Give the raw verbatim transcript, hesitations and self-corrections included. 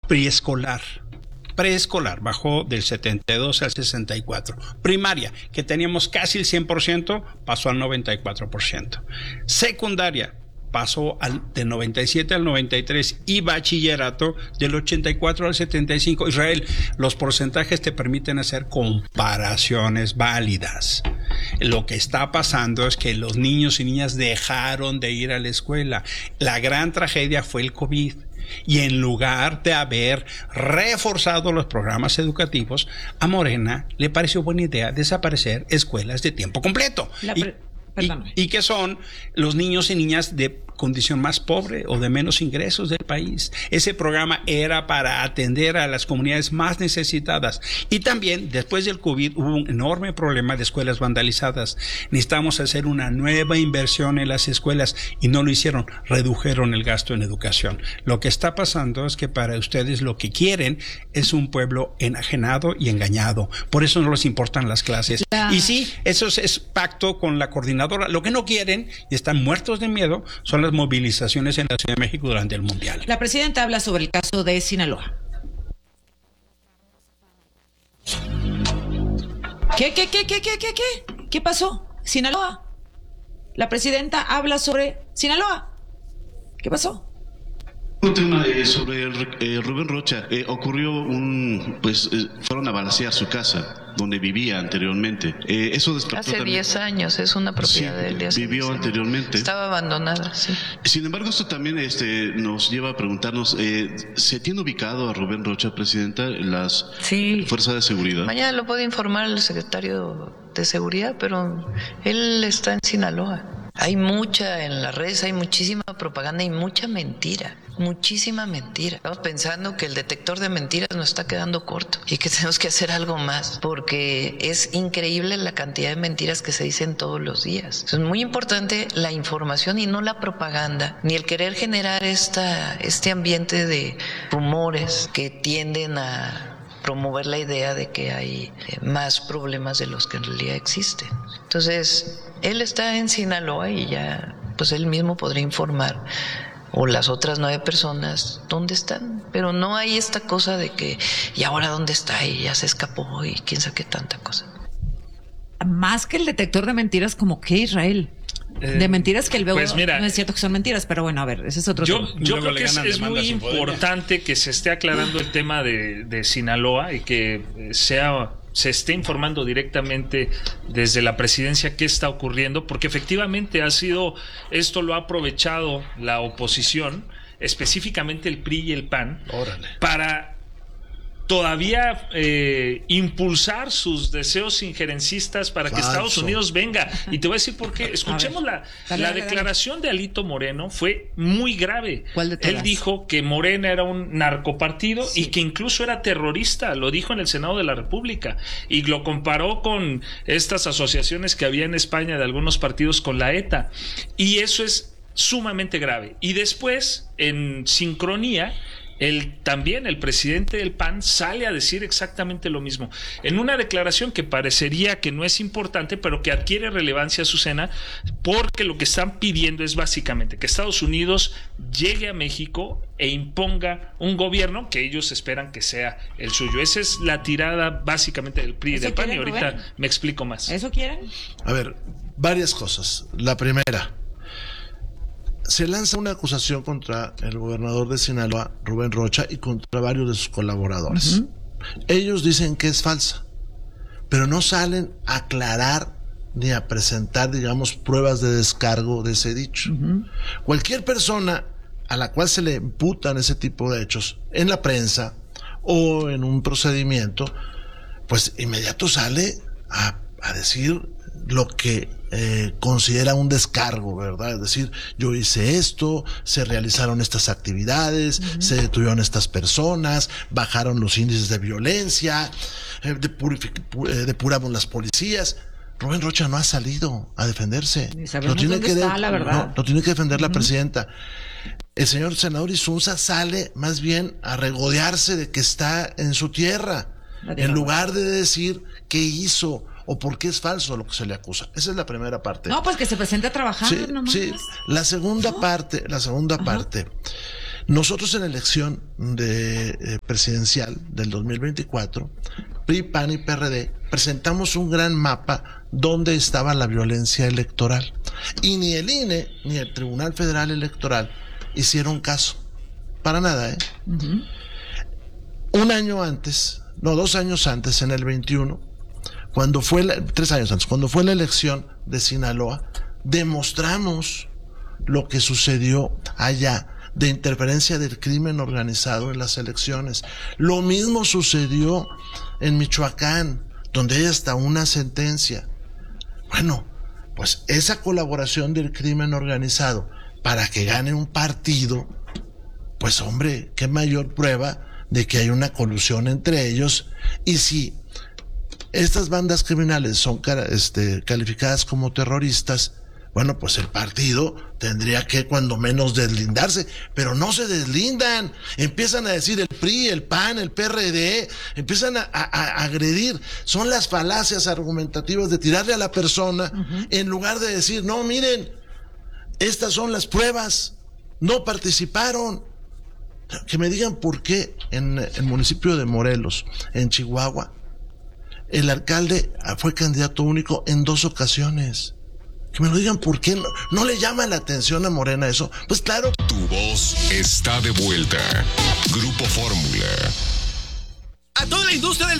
preescolar. Preescolar bajó del setenta y dos al sesenta y cuatro. Primaria, que teníamos casi el cien por ciento, pasó al noventa y cuatro por ciento. Secundaria, pasó al, del noventa y siete al noventa y tres, y bachillerato del ochenta y cuatro al setenta y cinco. Israel, los porcentajes te permiten hacer comparaciones válidas. Lo que está pasando es que los niños y niñas dejaron de ir a la escuela. La gran tragedia fue el COVID. Y en lugar de haber reforzado los programas educativos, a Morena le pareció buena idea desaparecer escuelas de tiempo completo. La pre- y, y, y que son los niños y niñas de condición más pobre o de menos ingresos del país. Ese programa era para atender a las comunidades más necesitadas. Y también, después del COVID, hubo un enorme problema de escuelas vandalizadas. Necesitamos hacer una nueva inversión en las escuelas y no lo hicieron. Redujeron el gasto en educación. Lo que está pasando es que para ustedes lo que quieren es un pueblo enajenado y engañado. Por eso no les importan las clases. La... Y sí, eso es, es pacto con la coordinadora. Lo que no quieren, y están muertos de miedo, son las movilizaciones en la Ciudad de México durante el Mundial. La presidenta habla sobre el caso de Sinaloa. ¿Qué, qué, qué, qué, qué, qué, qué? ¿Qué pasó? Sinaloa. La presidenta habla sobre Sinaloa. ¿Qué pasó? Un tema eh, sobre eh, Rubén Rocha. Eh, ocurrió un, pues, eh, fueron a balacear su casa donde vivía anteriormente. Eh, eso despertó hace diez años, es una propiedad sí, de él. De hace vivió anteriormente. Estaba abandonada, sí. Sin embargo, esto también este, nos lleva a preguntarnos, eh, ¿se tiene ubicado a Rubén Rocha, presidenta, las sí. fuerzas de seguridad? Mañana lo puede informar el secretario de Seguridad, pero él está en Sinaloa. Hay mucha en las redes, hay muchísima propaganda y mucha mentira, muchísima mentira. Estamos pensando que el detector de mentiras nos está quedando corto y que tenemos que hacer algo más, porque es increíble la cantidad de mentiras que se dicen todos los días. Es muy importante la información y no la propaganda, ni el querer generar esta, este ambiente de rumores que tienden a promover la idea de que hay más problemas de los que en realidad existen. Entonces, él está en Sinaloa y ya, pues él mismo podrá informar, o las otras nueve personas, dónde están. Pero no hay esta cosa de que, ¿y ahora dónde está? Y ya se escapó y quién sabe qué tanta cosa. Más que el detector de mentiras, como que Israel. De mentiras que el veo, pues mira, no es cierto que son mentiras, pero bueno, a ver, ese es otro yo, tema. Yo creo que es, es muy importante que se esté aclarando el tema de, de Sinaloa y que sea, se esté informando directamente desde la presidencia qué está ocurriendo, porque efectivamente ha sido, esto lo ha aprovechado la oposición, específicamente el P R I y el P A N, Órale. para todavía eh, impulsar sus deseos injerencistas para Falso. que Estados Unidos venga. Y te voy a decir por qué. Escuchemos la, dale, la dale, declaración dale. de Alito Moreno, fue muy grave. ¿Cuál de todas? Él dijo que Morena era un narcopartido sí. y que incluso era terrorista, lo dijo en el Senado de la República, y lo comparó con estas asociaciones que había en España de algunos partidos con la ETA. Y eso es sumamente grave. Y después, en sincronía, El, también el presidente del P A N sale a decir exactamente lo mismo, en una declaración que parecería que no es importante, pero que adquiere relevancia, Azucena, porque lo que están pidiendo es básicamente que Estados Unidos llegue a México e imponga un gobierno que ellos esperan que sea el suyo. Esa es la tirada básicamente del P R I y del P A N, y ahorita Rubén? me explico más. ¿Eso quieren? A ver, varias cosas. La primera, se lanza una acusación contra el gobernador de Sinaloa, Rubén Rocha, y contra varios de sus colaboradores. Uh-huh. Ellos dicen que es falsa, pero no salen a aclarar ni a presentar, digamos, pruebas de descargo de ese dicho. Uh-huh. Cualquier persona a la cual se le imputan ese tipo de hechos en la prensa o en un procedimiento, pues inmediato sale a, a decir lo que eh, considera un descargo, ¿verdad? Es decir, yo hice esto, se realizaron estas actividades, uh-huh. se detuvieron estas personas, bajaron los índices de violencia, eh, depurific- eh, depuramos las policías. Rubén Rocha no ha salido a defenderse. Lo tiene que de- está, la verdad. No, lo tiene que defender uh-huh. la presidenta. El señor senador Insunza sale más bien a regodearse de que está en su tierra, en lugar de decir qué hizo o por qué es falso lo que se le acusa. Esa es la primera parte. No, pues que se presente a trabajar. Sí, nomás. sí. La segunda ¿No? parte, la segunda Ajá. parte. Nosotros en la elección de, eh, presidencial del dos mil veinticuatro, P R I, P A N y P R D, presentamos un gran mapa donde estaba la violencia electoral. Y ni el I N E ni el Tribunal Federal Electoral hicieron caso. Para nada, ¿eh? Uh-huh. Un año antes, no, dos años antes, en el veintiuno, cuando fue la, tres años antes, cuando fue la elección de Sinaloa, demostramos lo que sucedió allá de interferencia del crimen organizado en las elecciones. Lo mismo sucedió en Michoacán, donde hay hasta una sentencia. Bueno, pues esa colaboración del crimen organizado para que gane un partido, pues hombre, qué mayor prueba de que hay una colusión entre ellos. Y si estas bandas criminales son este, calificadas como terroristas, bueno, pues el partido tendría que cuando menos deslindarse, pero no se deslindan, empiezan a decir el P R I, el P A N, el P R D, empiezan a, a, a agredir, son las falacias argumentativas de tirarle a la persona, uh-huh, en lugar de decir, no, miren, estas son las pruebas, no participaron. Que me digan por qué en el municipio de Morelos, en Chihuahua, el alcalde fue candidato único en dos ocasiones. Que me lo digan por qué. No, no le llama la atención a Morena eso. Pues claro. Tu voz está de vuelta. Grupo Fórmula. A toda la industria del